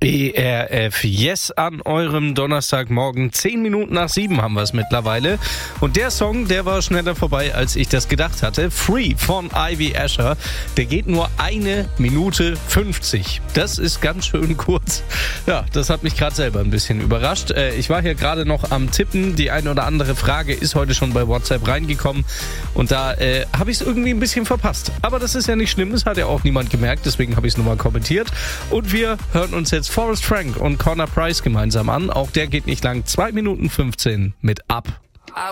ERF Yes an eurem Donnerstagmorgen. 10 Minuten nach 7 haben wir es mittlerweile. Und der Song, der war schneller vorbei, als ich das gedacht hatte. Free von Ivy Asher. Der geht nur 1 Minute 50. Das ist ganz schön kurz. Ja, das hat mich gerade selber ein bisschen überrascht. Ich war hier gerade noch am Tippen. Die eine oder andere Frage ist heute schon bei WhatsApp reingekommen. Und da habe ich es irgendwie ein bisschen verpasst. Aber das ist ja nicht schlimm. Das hat ja auch niemand gemerkt. Deswegen habe ich es nochmal kommentiert. Und wir hören uns jetzt Forrest Frank und Connor Price gemeinsam an. Auch der geht nicht lang. 2 Minuten 15 mit Up.